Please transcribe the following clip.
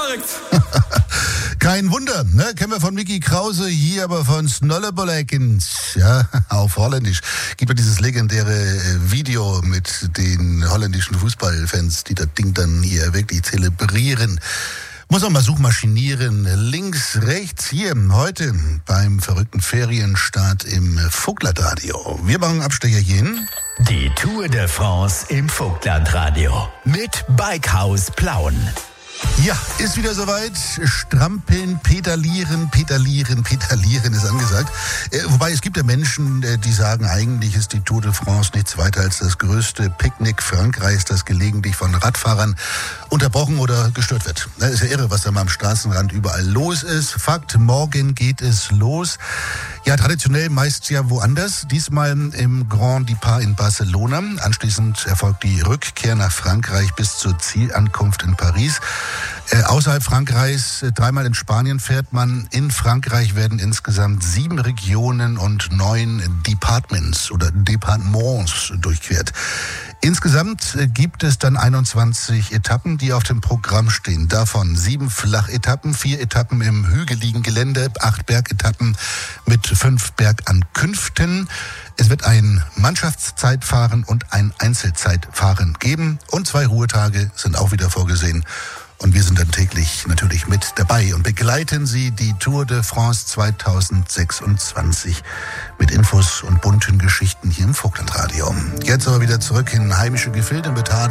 verrückt. Kein Wunder, ne? Kennen wir von Mickey Krause, hier aber von Snollebollekens, ja, auf Holländisch. Gibt ja dieses legendäre Video mit den holländischen Fußballfans, die das Ding dann hier wirklich zelebrieren. Muss auch mal suchmaschinieren. Links, rechts, hier, heute beim verrückten Ferienstart im Vogtlandradio. Wir machen Abstecher hierhin. Die Tour de France im Vogtlandradio mit Bikehaus Plauen. Ja, ist wieder soweit. Strampeln, pedalieren ist angesagt. Wobei es gibt ja Menschen, die sagen, eigentlich ist die Tour de France nichts weiter als das größte Picknick Frankreichs, das gelegentlich von Radfahrern unterbrochen oder gestört wird. Ist ja irre, was da mal am Straßenrand überall los ist. Fakt, morgen geht es los. Ja, traditionell meist ja woanders. Diesmal im Grand Depart in Barcelona. Anschließend erfolgt die Rückkehr nach Frankreich bis zur Zielankunft in Paris. Außerhalb Frankreichs, dreimal in Spanien fährt man. In Frankreich werden insgesamt 7 Regionen und 9 Departements oder Departements durchquert. Insgesamt gibt es dann 21 Etappen, die auf dem Programm stehen. Davon 7 Flachetappen, 4 Etappen im hügeligen Gelände, 8 Bergetappen mit 5 Bergankünften. Es wird ein Mannschaftszeitfahren und ein Einzelzeitfahren geben. Und 2 Ruhetage sind auch wieder vorgesehen. Und wir sind dann täglich natürlich mit dabei und begleiten Sie die Tour de France 2026 mit Infos und bunten Geschichten hier im Vogtlandradio. Jetzt aber wieder zurück in heimische Gefilde mit